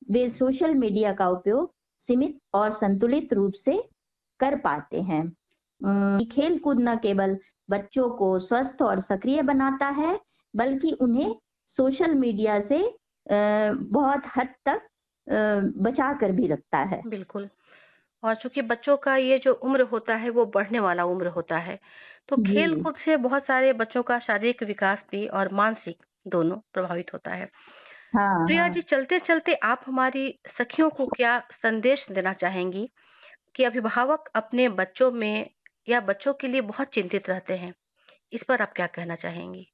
वे social media का उपयोग सीमित और संतुलित रूप से कर पाते हैं। खेल कूद न केवल बच्चों को स्वस्थ और सक्रिय बनाता है, बल्कि उन्हें सोशल मीडिया से बहुत हद तक बचा कर भी रखता है। बिल्कुल। और चूँकि बच्चों का ये जो उम्र होता है वो बढ़ने वाला उम्र होता है, तो जी। खेल-कूद से बहुत सारे बच्चों का शारीरिक विकास भी और मानसिक दोनों प्रभावित होता है। हाँ, प्रिया जी, हाँ। चलते-चलते आप हमारी सखियों को क्या संदेश देना चाहेंगी कि अभिभावक अपने बच्चों में या बच्चों के लिए बहुत चिंतित रहते हैं? इस पर आप क्या कहना चाहेंगी?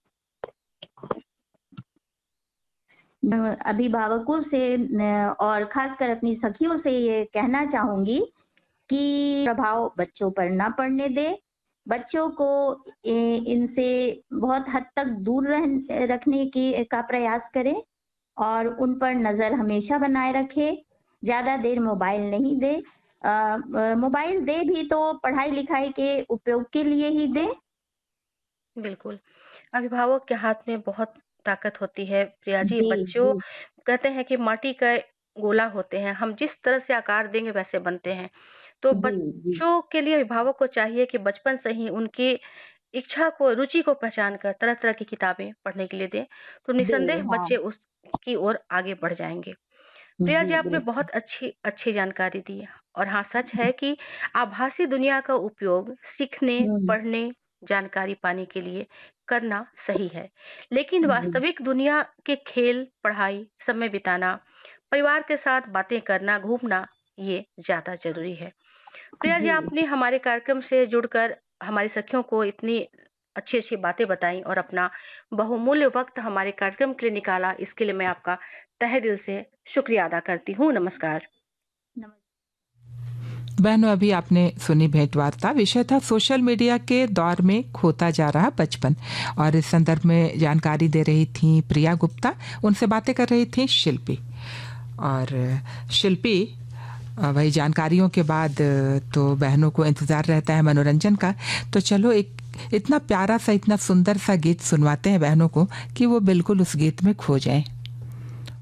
अभिभावकों से और खासकर अपनी सखियों से ये कहना चाहूँगी कि प्रभाव बच्चों पर ना पड़ने दें। बच्चों को इनसे बहुत हद तक दूर रखने का प्रयास करें और उन पर नज़र हमेशा बनाए रखें। ज़्यादा देर मोबाइल नहीं दें। मोबाइल दें भी तो पढ़ाई-लिखाई के उपयोग के लिए ही दें। बिल्कुल। अभिभावक के हाथ में बहुत ताकत होती है प्रिया जी। जी, बच्चों जी। कहते हैं कि माटी का गोला होते हैं, हम जिस तरह से आकार देंगे वैसे बनते हैं। तो जी, जी। बच्चों के लिए अभिभावक को चाहिए कि बचपन से ही उनकी इच्छा को, रुचि को पहचान कर तरह-तरह की किताबें पढ़ने के लिए दें, तो दें, निसंदेह हाँ। बच्चे उसकी ओर आगे बढ़ जाएँगे। प्रिया जी, जी, आपने बिल्कुल। बहुत अच्छी अच्छी जानकारी दी है। और हाँ, सच है कि आभासी दुनिया का उपयोग सीखने, हुँ। पढ़ने, जानकारी पाने के लिए करना सही है। लेकिन जी। वास्तविक दुनिया के खेल, पढ़ाई, समय बिताना, परिवार के साथ बातें करना, घूमना, ये ज़्यादा ज़रूरी है। प्रिया जी, जी। आपने हमारे कार्यक्रम से जुड़कर हमारी सखियों को इतनी अच्छी-अच्छी बातें बताई और अपना बहुमूल्य वक़्त हमारे कार्यक्रम के लिए निकाला, इसके लिए मैं आपका तहे दिल से शुक्रिया अदा करती हूँ। नमस्कार। नमस्ते। बहनों, अभी आपने सुनी भेंट वार्ता। विषय था सोशल मीडिया के दौर में खोता जा रहा बचपन, और इस संदर्भ में जानकारी दे रही थी प्रिया गुप्ता। उनसे बातें कर रही थी शिल्पी। और शिल्पी, वही जानकारियों के बाद तो बहनों को इंतज़ार रहता है मनोरंजन का। तो चलो एक इतना प्यारा सा, इतना सुंदर सा गीत सुनवाते हैं बहनों को कि वो बिल्कुल उस गीत में खो जाएं।